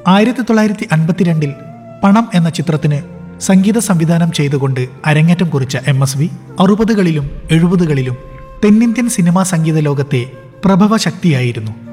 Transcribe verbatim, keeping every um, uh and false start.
ആയിരത്തി തൊള്ളായിരത്തി അൻപത്തിരണ്ടിൽ പണം എന്ന ചിത്രത്തിന് സംഗീത സംവിധാനം ചെയ്തുകൊണ്ട് അരങ്ങേറ്റം കുറിച്ച എം എസ് വി അറുപതുകളിലും എഴുപതുകളിലും തെന്നിന്ത്യൻ സിനിമാ സംഗീത ലോകത്തെ പ്രഭവ ശക്തിയായിരുന്നു.